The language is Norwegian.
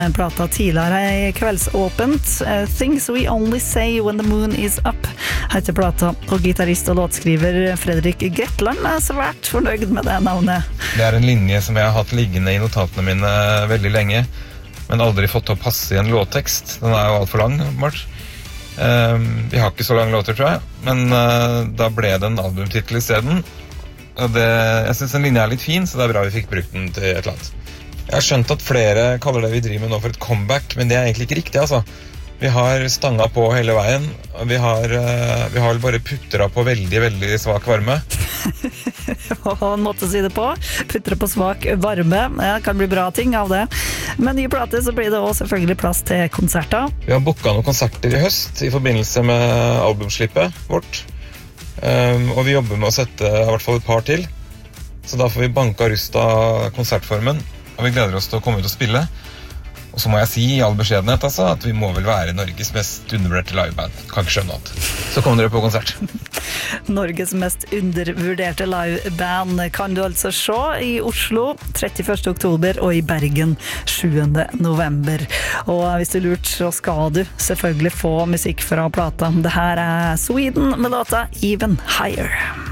Prata tidligere i kveldsåpent. Things we only say when the moon is up heter plata, og gitarist og låtskriver Fredrik Gretland svært fornøyd med det navnet. Det en linje som jeg har hatt liggende i notatene mine veldig lenge, men aldri fått til å passe i en låttekst. Den jo alt for lang, Mart. Vi har ikke så lange låter, tror jeg, men da ble det en albumtitel I stedet. Og jeg synes den linja litt fin, så det bra vi fikk brukt den til et eller annet. Jeg har skjønt at flere kaller det vi driver med nå for et comeback, men det egentlig ikke riktig, altså. Vi har stanga på hele veien, og vi har bare puttera på veldig, veldig svak varme. En måte å si det på. Puttera på svak varme. Ja, det kan bli bra ting av det. Med nye plater så blir det også selvfølgelig plass til konserter. Vi har booket noen konserter I høst I forbindelse med albumslippet vårt. Og vi jobber med å sette I hvert fall et par til. Så da får vi banka rust av konsertformen. Og vi gleder oss til å komme ut og spille. Og så må jeg si I all beskjedenhet altså, at vi må vel være Norges mest undervurderte liveband. Kan ikke skjønne alt. Så kommer dere på konsert. Norges mest undervurderte liveband kan du altså se I Oslo 31. oktober og I Bergen 7. november. Og hvis du lurt, så skal du selvfølgelig få musikk fra plata. Det her Sweden med låta Even Higher.